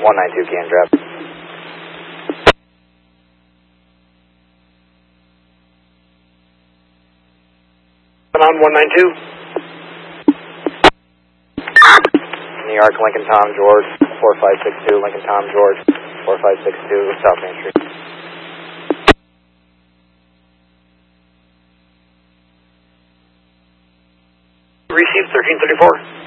192 can drop. On 192. New York, Lincoln Tom George, 4562, Lincoln Tom George, 4562, South Main Street. Received 1334.